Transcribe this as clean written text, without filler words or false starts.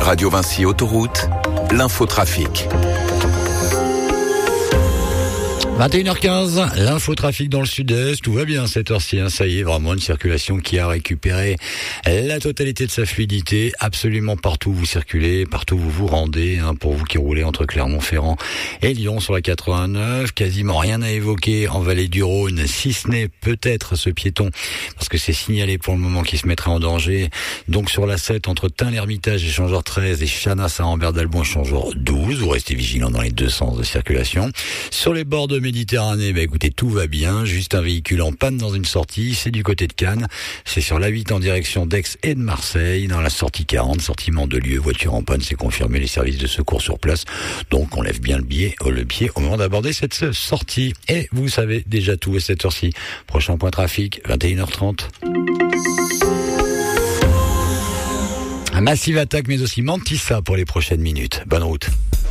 Radio Vinci Autoroute, l'infotrafic. 21h15, l'infotrafic dans le sud-est, tout va bien à cette heure-ci, ça y est, vraiment une circulation qui a récupéré la totalité de sa fluidité, absolument partout où vous circulez, partout où vous vous rendez, pour vous qui roulez entre Clermont-Ferrand et Lyon sur la 89, quasiment rien à évoquer en vallée du Rhône, si ce n'est peut-être ce piéton, parce que c'est signalé pour le moment qu'il se mettrait en danger, donc sur la 7, entre Tain-l'Hermitage, échangeur 13 et Chanas à Ambert-d'Albon, échangeur 12, vous restez vigilants dans les deux sens de circulation. Sur les bords de Méditerranée, écoutez, tout va bien, juste un véhicule en panne dans une sortie, c'est du côté de Cannes, c'est sur l'A8 en direction d'Aix et de Marseille, dans la sortie 40, sortie Mandelieu, voiture en panne, c'est confirmé, les services de secours sur place, donc on lève bien le pied au moment d'aborder cette sortie. Et vous savez déjà tout à cette heure-ci. Prochain point trafic, 21h30. Un Massive Attack, mais aussi Mantissa pour les prochaines minutes. Bonne route.